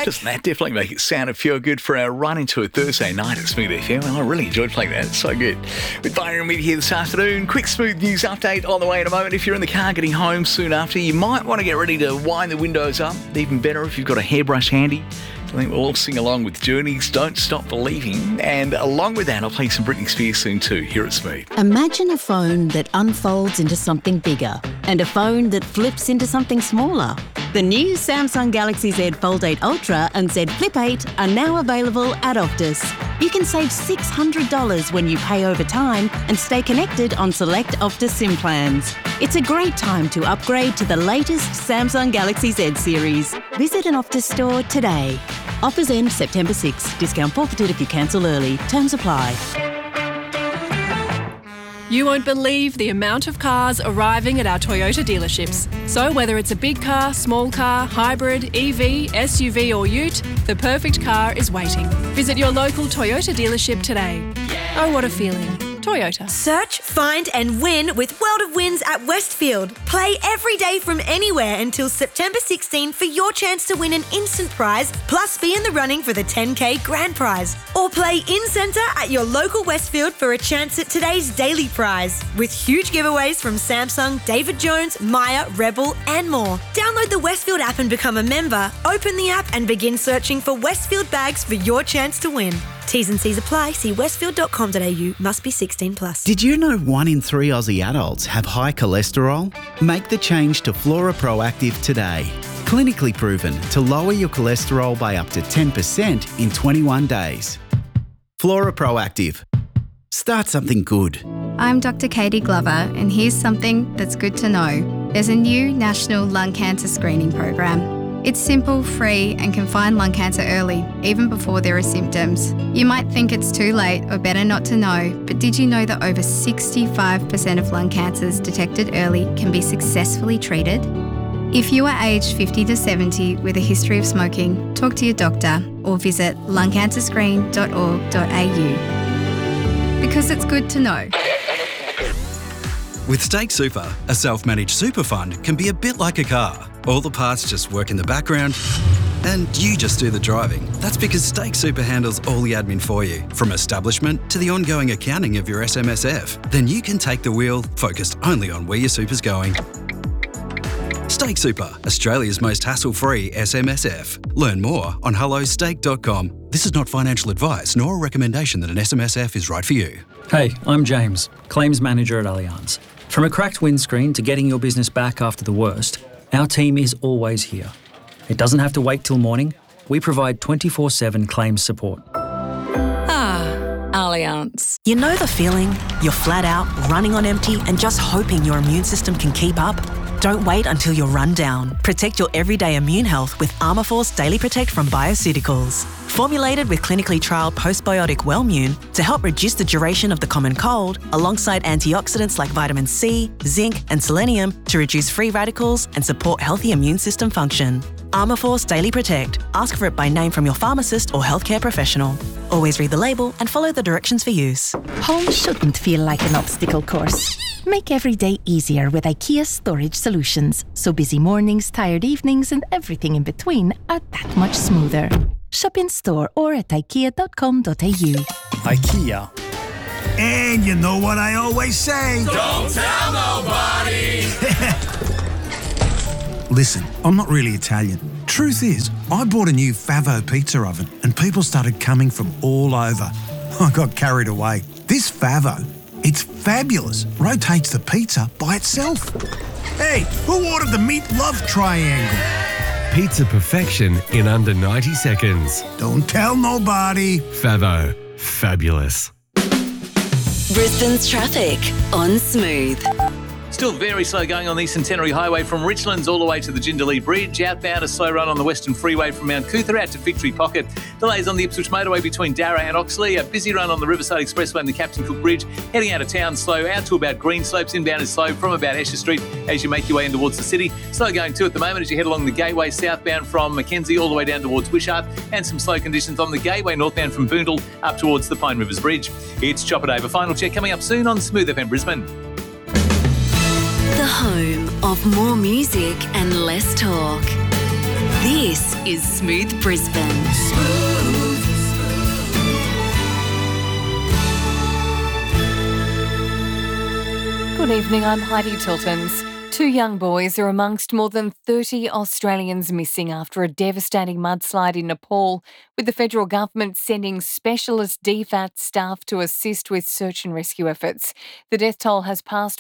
Doesn't that definitely make it sound and feel good for our run into a Thursday night at Smooth FM? Well, I really enjoyed playing that. It's so good. With Byron with you here this afternoon. Quick Smooth news update on the way in a moment. If you're in the car getting home soon after, you might want to get ready to wind the windows up. Even better if you've got a hairbrush handy. I think we'll all sing along with Journey's Don't Stop Believing. And along with that, I'll play some Britney Spears soon too, here at Smooth. Imagine a phone that unfolds into something bigger and a phone that flips into something smaller. The new Samsung Galaxy Z Fold 8 Ultra and Z Flip 8 are now available at Optus. You can save $600 when you pay over time and stay connected on select Optus SIM plans. It's a great time to upgrade to the latest Samsung Galaxy Z series. Visit an Optus store today. Offers end September 6. Discount forfeited if you cancel early. Terms apply. You won't believe the amount of cars arriving at our Toyota dealerships. So whether it's a big car, small car, hybrid, EV, SUV or ute, the perfect car is waiting. Visit your local Toyota dealership today. Oh, what a feeling. Toyota. Search, find and win with World of Wins at Westfield. Play every day from anywhere until September 16 for your chance to win an instant prize, plus be in the running for the 10K grand prize. Or play in-centre at your local Westfield for a chance at today's daily prize, with huge giveaways from Samsung, David Jones, Maya, Rebel and more. Download the Westfield app and become a member. Open the app and begin searching for Westfield bags for your chance to win. T's and C's apply. See westfield.com.au. Must be 16 plus. Did you know 1 in 3 Aussie adults have high cholesterol? Make the change to Flora Proactive today. Clinically proven to lower your cholesterol by up to 10% in 21 days. Flora Proactive. Start something good. I'm Dr. Katie Glover, and here's something that's good to know. There's a new national lung cancer screening program. It's simple, free, and can find lung cancer early, even before there are symptoms. You might think it's too late or better not to know, but did you know that over 65% of lung cancers detected early can be successfully treated? If you are aged 50 to 70 with a history of smoking, talk to your doctor or visit lungcancerscreen.org.au. Because it's good to know. With Stake Super, a self-managed super fund can be a bit like a car. All the parts just work in the background and you just do the driving. That's because Stake Super handles all the admin for you, from establishment to the ongoing accounting of your SMSF. Then you can take the wheel, focused only on where your super's going. Stake Super, Australia's most hassle-free SMSF. Learn more on hellostake.com. This is not financial advice nor a recommendation that an SMSF is right for you. Hey, I'm James, Claims Manager at Allianz. From a cracked windscreen to getting your business back after the worst, our team is always here. It doesn't have to wait till morning. We provide 24/7 claims support. Allianz. You know the feeling? You're flat out, running on empty and just hoping your immune system can keep up? Don't wait until you're run down. Protect your everyday immune health with Armourforce Daily Protect from Bioceuticals. Formulated with clinically trialled postbiotic Wellmune to help reduce the duration of the common cold, alongside antioxidants like vitamin C, zinc and selenium to reduce free radicals and support healthy immune system function. Armourforce Daily Protect. Ask for it by name from your pharmacist or healthcare professional. Always read the label and follow the directions for use. Home shouldn't feel like an obstacle course. Make every day easier with IKEA Storage Solutions, so busy mornings, tired evenings and everything in between are that much smoother. Shop in store or at ikea.com.au. IKEA. And you know what I always say? Don't tell nobody! Listen, I'm not really Italian. Truth is, I bought a new Favo pizza oven and people started coming from all over. I got carried away. This Favo, it's fabulous. Rotates the pizza by itself. Hey, who ordered the meat love triangle? Pizza perfection in under 90 seconds. Don't tell nobody. Favo. Fabulous. Brisbane's traffic on Smooth. Still very slow going on the Centenary Highway from Richlands all the way to the Jindalee Bridge. Outbound, a slow run on the Western Freeway from Mount Cootha out to Victory Pocket. Delays on the Ipswich Motorway between Darra and Oxley. A busy run on the Riverside Expressway and the Captain Cook Bridge. Heading out of town slow, out to about Greenslopes. Inbound is slow from about Esher Street as you make your way in towards the city. Slow going too at the moment as you head along the Gateway southbound from Mackenzie all the way down towards Wishart. And some slow conditions on the Gateway northbound from Boondall up towards the Pine Rivers Bridge. It's Chopper Day. A final check coming up soon on Smooth FM Brisbane. The home of more music and less talk. This is Smooth Brisbane. Good evening, I'm Heidi Tiltons. 2 young boys are amongst more than 30 Australians missing after a devastating mudslide in Nepal, with the federal government sending specialist DFAT staff to assist with search and rescue efforts. The death toll has passed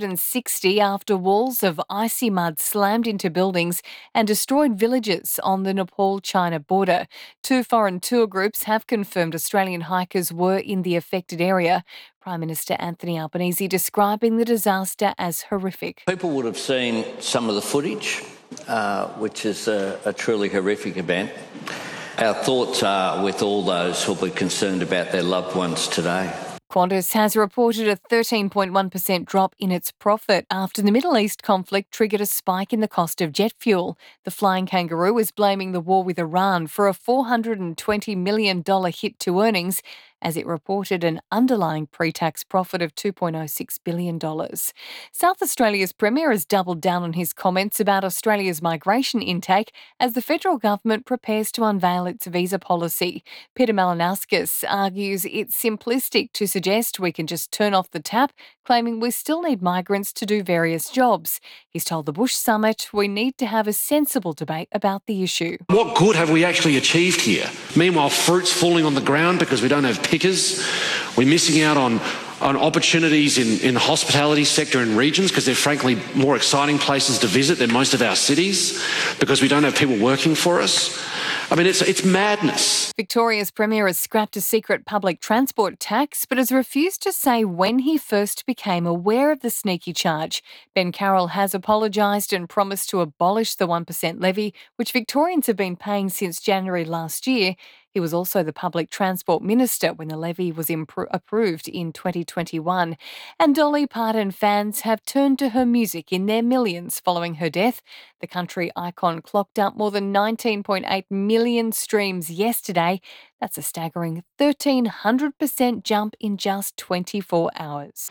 160 after walls of icy mud slammed into buildings and destroyed villages on the Nepal-China border. 2 foreign tour groups have confirmed Australian hikers were in the affected area. Prime Minister Anthony Albanese describing the disaster as horrific. People would have seen some of the footage, which is a truly horrific event. Our thoughts are with all those who will be concerned about their loved ones today. Qantas has reported a 13.1% drop in its profit after the Middle East conflict triggered a spike in the cost of jet fuel. The Flying Kangaroo is blaming the war with Iran for a $420 million hit to earnings, as it reported an underlying pre-tax profit of $2.06 billion. South Australia's Premier has doubled down on his comments about Australia's migration intake as the federal government prepares to unveil its visa policy. Peter Malinauskas argues it's simplistic to suggest we can just turn off the tap, claiming we still need migrants to do various jobs. He's told the Bush Summit we need to have a sensible debate about the issue. What good have we actually achieved here? Meanwhile, fruit's falling on the ground because we don't have pickers. We're missing out on opportunities in the hospitality sector and regions because they're frankly more exciting places to visit than most of our cities because we don't have people working for us. I mean, it's madness. Victoria's Premier has scrapped a secret public transport tax but has refused to say when he first became aware of the sneaky charge. Ben Carroll has apologised and promised to abolish the 1% levy, which Victorians have been paying since January last year. He was also the Public Transport Minister when the levy was approved in 2021. And Dolly Parton fans have turned to her music in their millions following her death. The country icon clocked up more than 19.8 million streams yesterday. That's a staggering 1,300% jump in just 24 hours.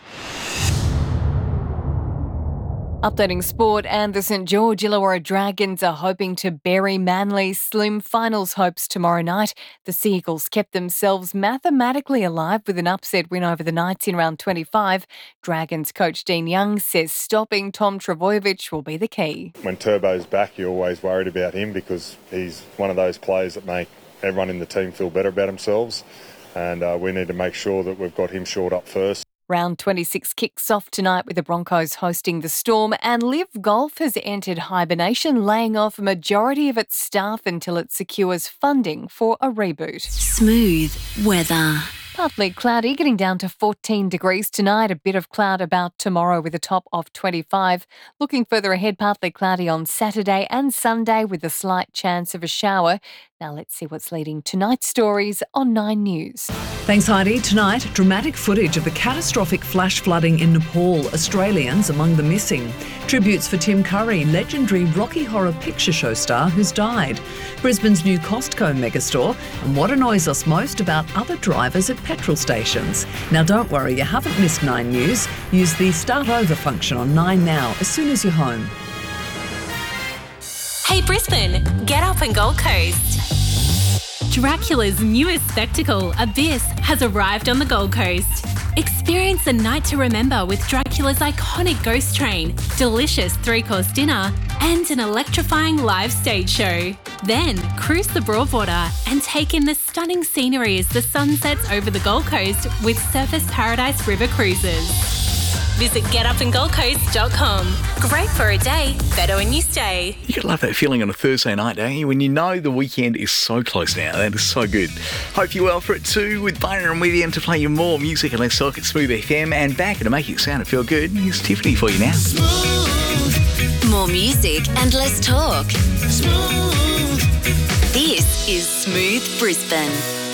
Updating sport, and the St George Illawarra Dragons are hoping to bury Manly's slim finals hopes tomorrow night. The Seagulls kept themselves mathematically alive with an upset win over the Knights in round 25. Dragons coach Dean Young says stopping Tom Trbojevic will be the key. When Turbo's back, you're always worried about him because he's one of those players that make everyone in the team feel better about themselves, and we need to make sure that we've got him shored up first. Round 26 kicks off tonight with the Broncos hosting the Storm, and Liv Golf has entered hibernation, laying off a majority of its staff until it secures funding for a reboot. Smooth weather. Partly cloudy, getting down to 14 degrees tonight. A bit of cloud about tomorrow with a top of 25. Looking further ahead, partly cloudy on Saturday and Sunday with a slight chance of a shower. Now let's see what's leading tonight's stories on 9 News. Thanks, Heidi. Tonight, dramatic footage of the catastrophic flash flooding in Nepal. Australians among the missing. Tributes for Tim Curry, legendary Rocky Horror Picture Show star who's died. Brisbane's new Costco megastore, and what annoys us most about other drivers at petrol stations. Now don't worry, you haven't missed 9 News. Use the Start Over function on 9 Now as soon as you're home. Hey Brisbane, get up and Gold Coast. Dracula's newest spectacle, Abyss, has arrived on the Gold Coast. Experience a night to remember with Dracula's iconic ghost train, delicious 3-course dinner, and an electrifying live stage show. Then cruise the Broadwater and take in the stunning scenery as the sun sets over the Gold Coast with Surfers Paradise River Cruises. Visit getupandgoldcoast.com. Great for a day, better when you stay. You gotta love that feeling on a Thursday night, don't you? When you know the weekend is so close now. That is so good. Hope you're well for it too, with Boner and William to play you more music and less talk at Smooth FM. And back to make it sound and feel good, here's Tiffany for you now. Smooth. More music and less talk. Smooth. This is Smooth Brisbane.